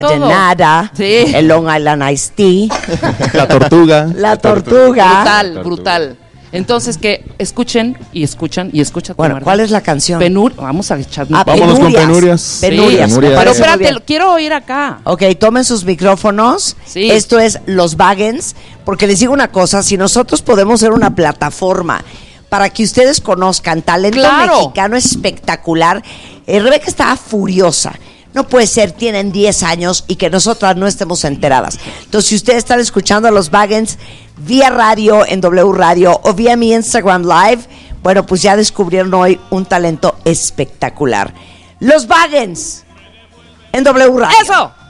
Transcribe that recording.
de nada, Sí. el Long Island Iced Tea, La tortuga. la tortuga. Brutal, brutal. Entonces que escuchen y escuchan y escuchan. Bueno, ¿cuál es la canción? Vamos a echarnos. Ah, Vámonos con Penurias. Penurias. Sí, me Penurias. Pero parece muy espérate, bien. quiero oír acá. Ok, tomen sus micrófonos. Sí. Esto es Los Wagens, porque les digo una cosa, si nosotros podemos ser una plataforma para que ustedes conozcan talento Claro. mexicano espectacular, Rebeca estaba furiosa. No puede ser, tienen 10 años y que nosotras no estemos enteradas. Entonces, si ustedes están escuchando a Los Wagens vía radio en W Radio o vía mi Instagram Live, bueno, pues ya descubrieron hoy un talento espectacular. Los Wagens en W Radio. ¡Eso!